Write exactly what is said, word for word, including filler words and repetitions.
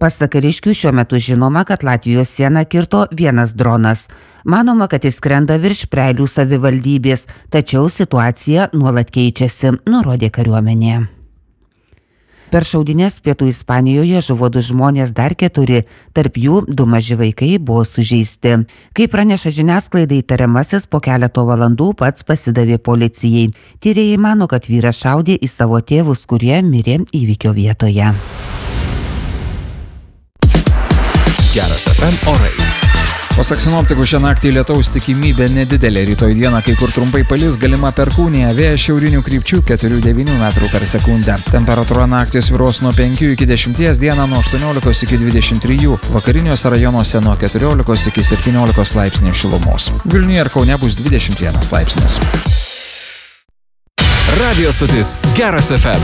Pasak kariškių, šiuo metu žinoma, kad Latvijos sieną kirto vienas dronas. Manoma, kad jis skrenda virš Preilių savivaldybės, tačiau situacija nuolat keičiasi, nurodė kariuomenė. Per šaudynės Pietų Ispanijoje žuvo du žmonės, dar keturi, tarp jų du maži vaikai buvo sužeisti. Kaip praneša žiniasklaidai, įtariamasis po keleto valandų pats pasidavė policijai. Tyrėjai mano, kad vyras šaudė į savo tėvus, kurie mirė įvykio vietoje. Geras F M orai. Pasak sinoptikų, šią naktį lietaus tikimybė nedidelė, rytoj dieną kai kur trumpai palis, galima perkūnija, vėjas šiaurinių krypčių keturi devyni metrų per sekundę. Temperatūra naktį svyruos nuo penkių iki dešimties, dieną nuo aštuoniolikos iki dvidešimt trijų, vakariniuose rajonuose nuo keturiolikos iki septyniolikos laipsnių šilumos. Vilniuje ir Kaune bus dvidešimt vienas laipsnis. Radio stotis Geras F M.